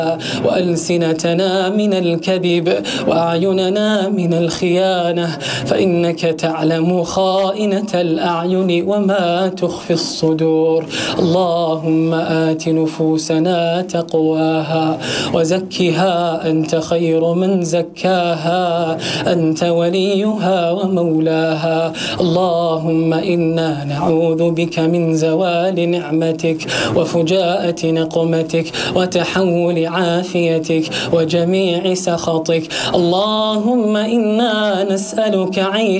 وألسنتنا من الكذب وأعيننا من الخيانة، فإنك تعلم خائنة الأعين وما تخفي الصدور. اللهم آت نفوسنا تقواها وزكها أنت خير من زكاها، أنت وليها ومولاها. اللهم إنا نعوذ بك من زوال نعمتك وفجاءة نقمتك وتحول عافيتك وجميع سخطك. اللهم إنا نسألك عيش